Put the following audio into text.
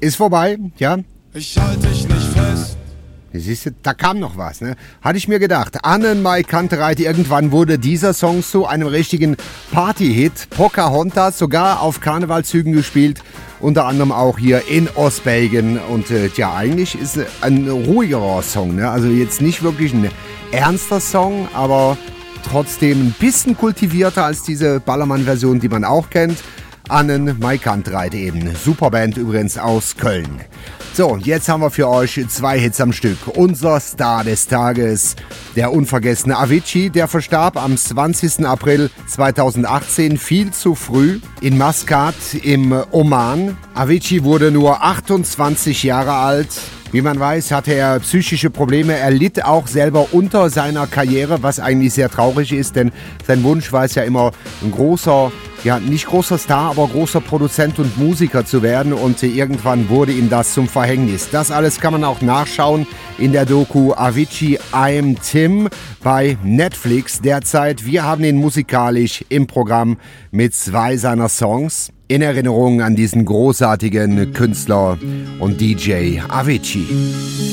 ist vorbei, ja. Ich halte dich nicht fest. Siehst du, da kam noch was, ne? Hatte ich mir gedacht. Annenmai Kantereit, irgendwann wurde dieser Song zu einem richtigen Party-Hit. Pocahontas, sogar auf Karnevalszügen gespielt. Unter anderem auch hier in Ostbelgien. Und ja, eigentlich ist ein ruhigerer Song, ne? Also jetzt nicht wirklich ein ernster Song, aber trotzdem ein bisschen kultivierter als diese Ballermann-Version, die man auch kennt. Annenmai Kantereit eben. Superband übrigens aus Köln. So, und jetzt haben wir für euch 2 Hits am Stück. Unser Star des Tages, der unvergessene Avicii, der verstarb am 20. April 2018 viel zu früh in Maskat im Oman. Avicii wurde nur 28 Jahre alt. Wie man weiß, hatte er psychische Probleme. Er litt auch selber unter seiner Karriere, was eigentlich sehr traurig ist, denn sein Wunsch war es ja immer, ein großer, ja nicht großer Star, aber großer Produzent und Musiker zu werden, und irgendwann wurde ihm das zum Verhängnis. Das alles kann man auch nachschauen in der Doku Avicii I'm Tim bei Netflix derzeit. Wir haben ihn musikalisch im Programm mit 2 seiner Songs in Erinnerung an diesen großartigen Künstler und DJ Avicii.